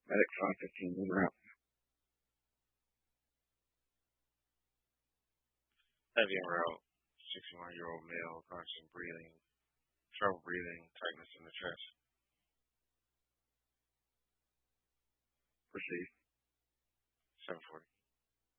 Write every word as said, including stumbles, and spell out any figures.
Medic five fifteen, en route. Heavy en route. sixty-one-year-old male, constant breathing, trouble breathing, tightness in the chest. Proceed. seven forty.